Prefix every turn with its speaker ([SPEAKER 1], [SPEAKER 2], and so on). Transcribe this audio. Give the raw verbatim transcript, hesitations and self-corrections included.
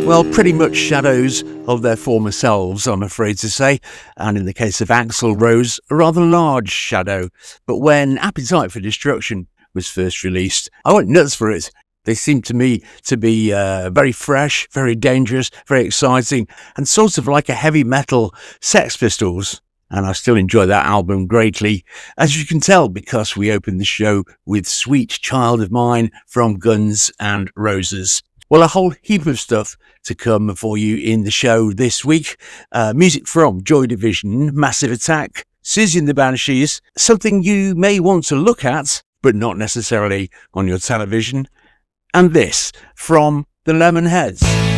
[SPEAKER 1] Well, pretty much shadows of their former selves, I'm afraid to say, and in the case of Axl Rose, a rather large shadow. But when Appetite for Destruction was first released, I went nuts for it. They seemed to me to be uh, very fresh, very dangerous, very exciting, and sort of like a heavy metal Sex Pistols. And I still enjoy that album greatly, as you can tell, because we opened the show with Sweet Child of Mine from Guns N' Roses. Well, a whole heap of stuff to come for you in the show this week. Uh, music from Joy Division, Massive Attack, Siouxsie and the Banshees, something you may want to look at, but not necessarily on your television. And this from the Lemonheads.